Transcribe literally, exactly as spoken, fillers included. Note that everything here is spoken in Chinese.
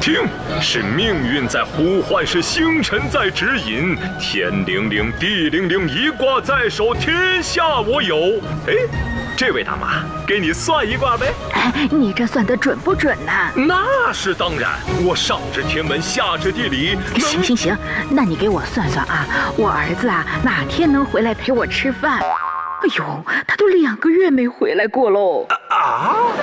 听，是命运在呼唤，是星辰在指引。天灵灵，地灵灵，一卦在手，天下我有。哎，这位大妈，给你算一卦呗。 哎，你这算得准不准呢？ 那是当然，我上知天文，下知地理。 行行行，那你给我算算啊，我儿子啊哪天能回来陪我吃饭？哎呦，他都两个月没回来过喽。 啊！